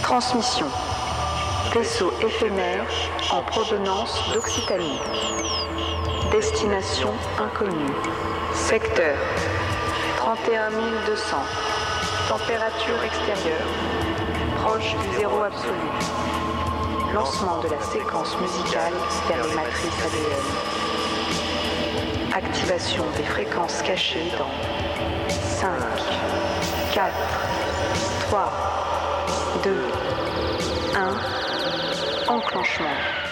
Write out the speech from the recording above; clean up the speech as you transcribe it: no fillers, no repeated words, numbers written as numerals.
Transmission. Vaisseau éphémère en provenance d'Occitanie. Destination inconnue. Secteur 31 200. Température extérieure proche du zéro absolu. Lancement de la séquence musicale vers les matrices ADN. Activation des fréquences cachées dans 5, 4, 3, 2, 1. Enclenchement.